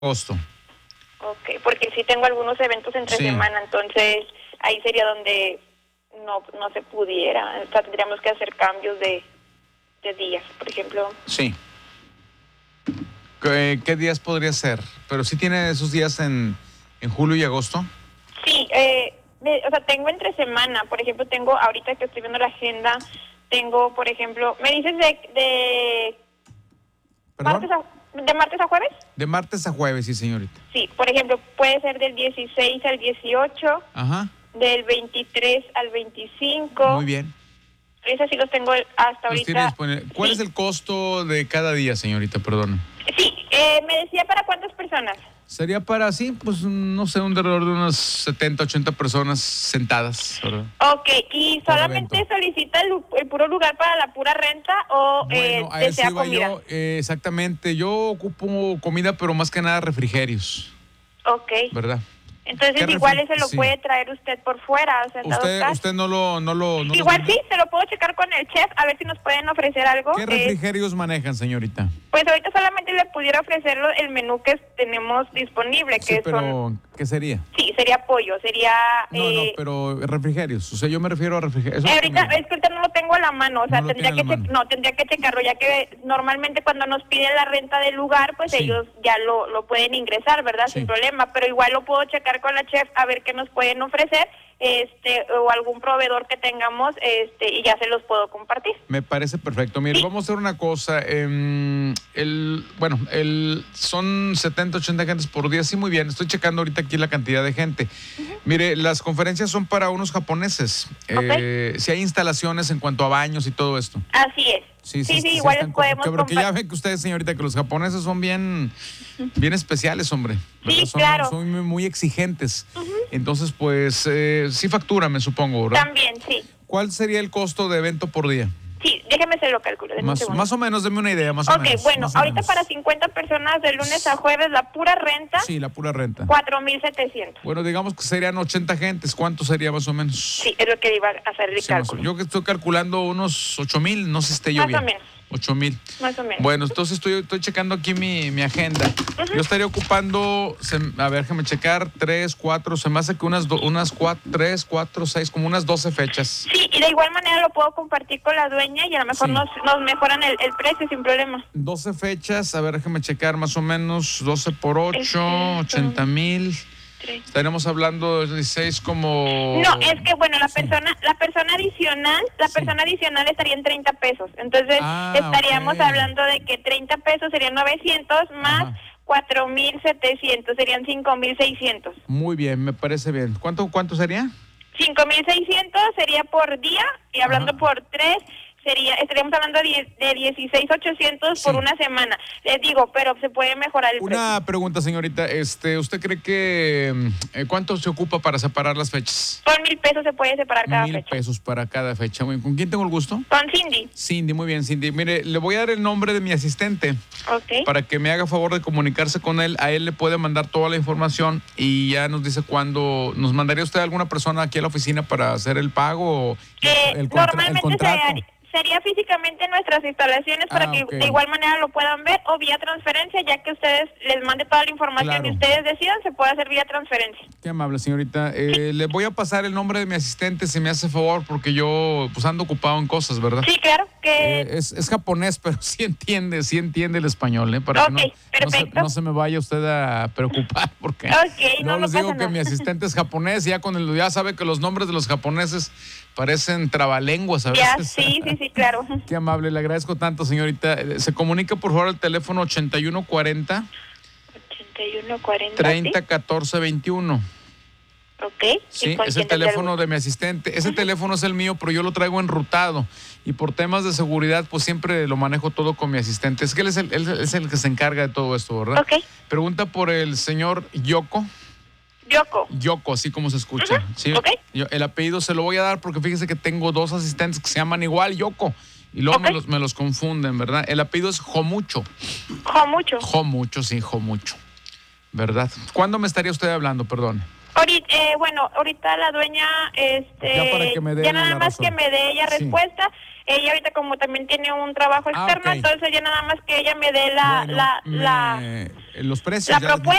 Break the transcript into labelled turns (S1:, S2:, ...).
S1: agosto.
S2: Ok, porque sí tengo algunos eventos entre semana, entonces ahí sería donde no se pudiera. O sea, tendríamos que hacer cambios de días, por ejemplo.
S1: Sí. ¿Qué días podría ser? Pero sí tiene esos días en julio y agosto.
S2: Sí, o sea, tengo entre semana. Por ejemplo, tengo, ahorita que estoy viendo la agenda, tengo, por ejemplo, ¿me dices de martes a jueves?
S1: De martes a jueves, sí, señorita.
S2: Sí, por ejemplo, puede ser del 16 al 18.
S1: Ajá.
S2: Del 23 al 25.
S1: Muy bien.
S2: Esos sí los tengo hasta ahorita.
S1: ¿Cuál es el costo de cada día, señorita? Perdón.
S2: Sí, me decía para cuántas personas.
S1: Sería para, sí, pues no sé, alrededor de unas 70, 80 personas sentadas, ¿verdad?
S2: Ok, ¿y solamente solicita el puro lugar para la pura renta o desea comida?
S1: Exactamente, yo ocupo comida, pero más que nada refrigerios.
S2: Ok.
S1: ¿Verdad?
S2: Entonces igual se lo puede traer usted por fuera, o sea,
S1: usted no lo
S2: igual sí, se lo puedo checar con el chef a ver si nos pueden ofrecer algo.
S1: ¿Qué refrigerios manejan, señorita?
S2: Pues ahorita solamente le pudiera ofrecer el menú que tenemos disponible,
S1: ¿qué sería?
S2: Sí, sería pollo, sería...
S1: No, pero refrigerios, o sea, yo me refiero a refrigerios.
S2: Ahorita, es que ahorita no lo tengo a la mano, o sea, tendría que checarlo, ya que normalmente cuando nos piden la renta del lugar, pues ellos ya lo pueden ingresar, ¿verdad? Sin problema, pero igual lo puedo checar con la chef a ver qué nos pueden ofrecer, o algún proveedor que tengamos, y ya se los puedo compartir.
S1: Me parece perfecto. Mire, vamos a hacer una cosa. Son 70, 80 gentes por día. Sí, muy bien. Estoy checando ahorita aquí la cantidad de gente. Mire, las conferencias son para unos japoneses. Si hay instalaciones en cuanto a baños y todo esto.
S2: Así es. Sí, igual podemos
S1: porque ya ve que ustedes, señorita, que los japoneses son bien especiales, hombre.
S2: Sí, claro.
S1: Son muy exigentes. Entonces, pues, sí factura, me supongo, ¿verdad?
S2: También, sí.
S1: ¿Cuál sería el costo de evento por día?
S2: Sí, déjeme se lo calculo.
S1: Más o menos, deme una idea, más o menos.
S2: Ok, bueno, ahorita para 50 personas de lunes a jueves, la pura renta.
S1: Sí, la pura renta.
S2: 4,700.
S1: Bueno, digamos que serían 80 gentes. ¿Cuánto sería más o menos?
S2: Sí, es lo que iba a hacer el cálculo.
S1: Yo que estoy calculando unos 8,000, no sé si esté yo bien.
S2: Más o menos.
S1: 8,000.
S2: Más o menos.
S1: Bueno, entonces estoy checando aquí mi agenda. Yo estaría ocupando, a ver, déjame checar, 3, 4, se me hace que unas 3, 4, 6, como unas 12 fechas.
S2: Sí, y de igual manera lo puedo compartir con la dueña y a lo mejor nos mejoran el precio sin problema.
S1: 12 fechas, a ver, déjame checar, más o menos 12 por 8, 80,000. Estaremos hablando de 16 como...
S2: No, es que bueno, la persona adicional estaría en 30 pesos. Entonces estaríamos hablando de que 30 pesos serían 900 más 4,700, serían 5,600.
S1: Muy bien, me parece bien. ¿Cuánto sería?
S2: 5,600 sería por día y hablando por 3... estaríamos hablando de 16,800 por una semana. Les digo, pero se puede mejorar el precio.
S1: Una pregunta, señorita. ¿Usted cree que cuánto se ocupa para separar las fechas?
S2: Con 1,000 pesos se puede separar cada fecha.
S1: 1,000 pesos para cada fecha. ¿Con quién tengo el gusto?
S2: Con Cindy.
S1: Cindy, muy bien, Cindy. Mire, le voy a dar el nombre de mi asistente.
S2: Ok.
S1: Para que me haga favor de comunicarse con él. A él le puede mandar toda la información y ya nos dice cuándo. ¿Nos mandaría usted a alguna persona aquí a la oficina para hacer el pago o el contrato?
S2: Sería físicamente en nuestras instalaciones para que de igual manera lo puedan ver o vía transferencia, ya que ustedes les mande toda la información y ustedes decidan, se puede hacer vía transferencia.
S1: Qué amable, señorita. Le voy a pasar el nombre de mi asistente, si me hace favor, porque yo pues ando ocupado en cosas, ¿verdad?
S2: Sí, claro.
S1: Es japonés, pero sí entiende el español, para que no se me vaya usted a preocupar, porque no les digo que mi asistente es japonés, ya ya sabe que los nombres de los japoneses parecen trabalenguas a veces.
S2: Sí, claro.
S1: Qué amable, le agradezco tanto, señorita. Se comunica, por favor, al teléfono 8140 30 14 21.
S2: Ok.
S1: Sí, es el teléfono de mi asistente. Ese teléfono es el mío, pero yo lo traigo enrutado. Y por temas de seguridad, pues siempre lo manejo todo con mi asistente. Es que él es el que se encarga de todo esto, ¿verdad?
S2: Ok.
S1: Pregunta por el señor Yoko, así como se escucha. ¿Sí?
S2: Okay.
S1: El apellido se lo voy a dar porque fíjese que tengo 2 asistentes que se llaman igual, Yoko. Y luego me los confunden, ¿verdad? El apellido es Jomucho. Jomucho, sí, Jomucho. ¿Verdad? ¿Cuándo me estaría usted hablando, perdón?
S2: Ahorita la dueña, ya nada más que me dé ella respuesta. Ella ahorita como también tiene un trabajo externo, entonces ya nada más que ella me dé
S1: los precios.
S2: La